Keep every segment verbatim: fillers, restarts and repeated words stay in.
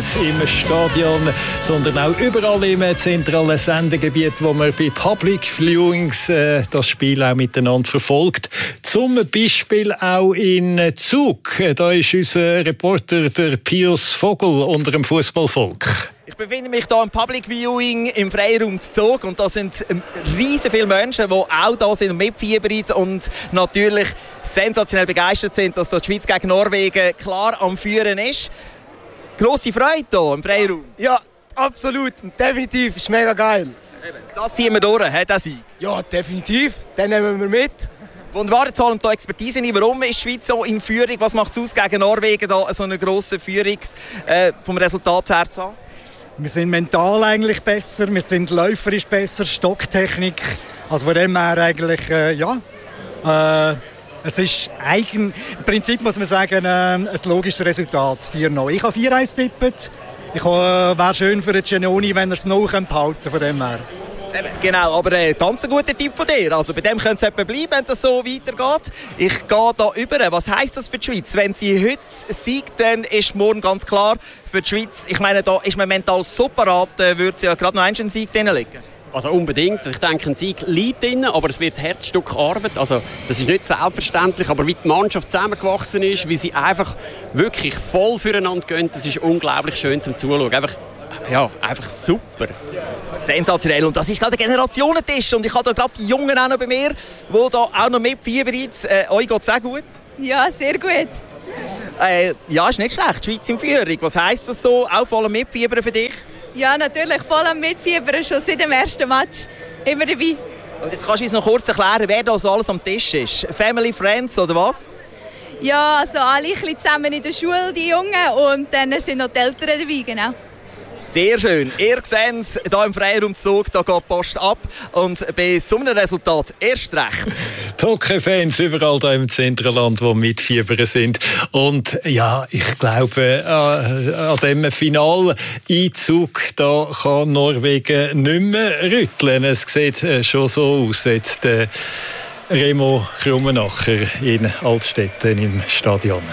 uns im Stadion, sondern auch überall im zentralen Sendegebiet, wo man bei Public Viewings äh, das Spiel auch miteinander verfolgt. Zum Beispiel auch in Zug. Da ist unser Reporter der Pius Vogel unter dem Fußballvolk. Ich befinde mich hier im Public Viewing im Freiraum Zug und da sind riesen viele Menschen, die auch da sind und mitfiebern und natürlich sensationell begeistert sind, dass die Schweiz gegen Norwegen klar am Führen ist. Grosse Freude hier im Freiraum. Ja, absolut, definitiv, ist mega geil. Das ziehen wir durch, he, das Sieg. Ja, definitiv, den nehmen wir mit. Wunderbar, jetzt holen wir Expertise ein. Warum ist die Schweiz so in Führung? Was macht es aus, gegen Norwegen da so eine grosse Führung äh, vom Resultat her zu haben? Wir sind mental eigentlich besser, wir sind läuferisch besser, Stocktechnik. Also von dem her eigentlich, äh, ja. Äh, es ist eigen, im Prinzip muss man sagen, äh, ein logisches Resultat, vier null. Ich habe vier eins tippet. Ich äh, wäre schön für den Giannoni, wenn er es noch behalten von dem her. Genau, aber ein ganz guter Tipp von dir. Also bei dem könnte es etwa bleiben, wenn das so weitergeht. Ich gehe da über. Was heisst das für die Schweiz? Wenn sie heute siegt, dann ist morgen ganz klar für die Schweiz. Ich meine, da ist man mental so parat, würde sie ja gerade noch einen Sieg drin liegen. Also unbedingt. Ich denke, ein Sieg liegt drin, aber es wird ein Herzstück Arbeit. Also das ist nicht selbstverständlich, aber wie die Mannschaft zusammengewachsen ist, wie sie einfach wirklich voll füreinander gehen, das ist unglaublich schön zum Zuschauen. Einfach Ja, einfach super. Sensationell. Und das ist gerade der Generationentisch. Und ich habe da gerade die Jungen auch noch bei mir, die da auch noch mitfiebern. Äh, euch geht es auch gut? Ja, sehr gut. Äh, ja, ist nicht schlecht. Die Schweiz in Führung. Was heisst das so? Auch voll am Mitfiebern für dich? Ja, natürlich. Voll am Mitfiebern. Schon seit dem ersten Match. Immer dabei. Und jetzt kannst du uns noch kurz erklären, wer da so alles am Tisch ist. Family, Friends oder was? Ja, also alle ein bisschen zusammen in der Schule, die Jungen. Und dann sind noch die Eltern dabei, genau. Sehr schön. Ihr seht es hier im Freiraum Zug, da geht die Post ab. Und bei so einem Resultat erst recht. Die Hockey-Fans überall hier im Zentralland, die mitfiebern sind. Und ja, ich glaube, an, an diesem Finaleinzug da kann Norwegen nicht mehr rütteln. Es sieht schon so aus, jetzt der Remo Krummenacher in Altstetten im Stadion.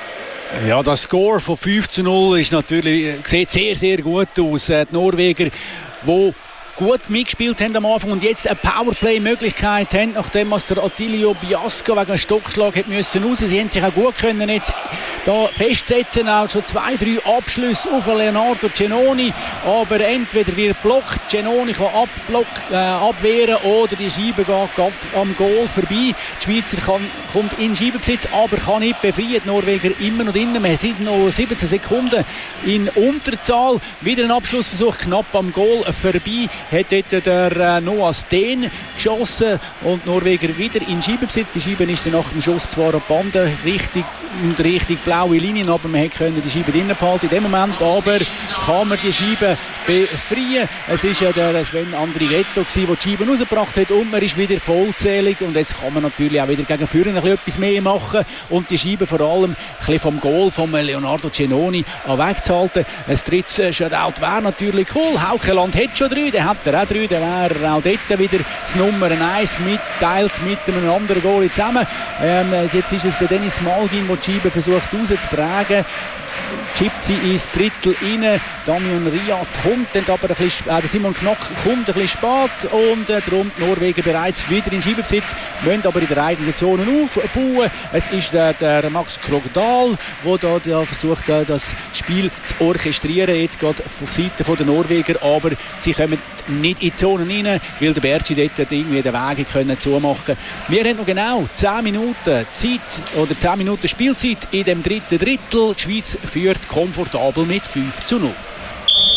Ja, das Score von fünf zu null ist natürlich, sieht sehr, sehr gut aus. Die Norweger, die gut mitgespielt haben am Anfang und jetzt eine Powerplay-Möglichkeit haben, nachdem der Attilio Biasca wegen einem Stockschlag hat müssen raus. Sie haben sich auch gut können jetzt da festsetzen, auch schon zwei, drei Abschlüsse auf Leonardo Giannoni, aber entweder wird blockt, Giannoni kann abblock, äh, abwehren oder die Scheibe geht am Goal vorbei. Die Schweizer kann, kommt in Scheibenbesitz, aber kann nicht befreien. Die Norweger immer noch drinnen. Wir sind noch siebzehn Sekunden in Unterzahl. Wieder ein Abschlussversuch knapp am Goal vorbei. Hat dort der äh, Noah Steen geschossen und die Norweger wieder in Scheibenbesitz. Die Scheibe ist dann nach dem Schuss zwar an die Bande richtig und richtig blaue Linien, aber man konnte die Scheibe drinnen behalten in dem Moment, aber kann man die Scheibe befreien. Es war ja der Sven Andrighetto, der die Scheibe rausgebracht hat und man ist wieder vollzählig und jetzt kann man natürlich auch wieder gegen Führer etwas mehr machen und die Scheibe vor allem ein bisschen vom Goal von Leonardo Giannoni wegzuhalten. Ein drittes Shoutout wäre natürlich cool. Haukeland hat schon drei, der hat er auch drei, der wäre auch dort wieder das Nummer eins mitteilt mit einem anderen Goal zusammen. Ähm, jetzt ist es der Dennis Malgin, der die Scheibe versucht rauszutragen. Chippt sie ins Drittel rein. Damian Riat kommt dann aber ein bisschen, äh, Simon Knock kommt ein bisschen spät und äh, darum die Norweger bereits wieder in Scheibenbesitz, müssen aber in der eigenen Zone aufbauen. Es ist äh, der Max Krogdal, der da, da versucht, äh, das Spiel zu orchestrieren, jetzt gerade von Seite der Norweger, aber sie kommen nicht in die Zone rein, weil der Bertschi dort irgendwie den Weg können zumachen. Wir haben noch genau zehn Minuten Zeit oder zehn Minuten Spielzeit in dem dritten Drittel. Die Schweiz führt komfortabel mit fünf zu null.